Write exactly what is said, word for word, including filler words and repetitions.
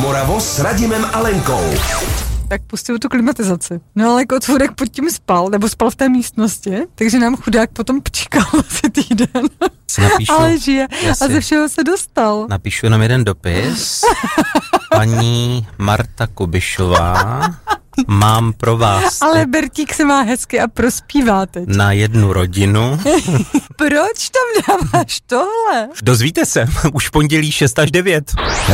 Oravo s Radimem a Lenkou. Tak pustil tu klimatizaci. No ale Kocůrek pod tím spal, nebo spal v té místnosti, takže nám chudák potom pčíkal asi týden. Napíšu, ale žije jasně. a ze všeho se dostal. Napíšu jenom jeden dopis. Paní Marta Kubišová, mám pro vás Ale Bertík se má hezky a prospívá teď. na jednu rodinu. Proč tam dáváš tohle? Dozvíte se, už v pondělí šest až devět.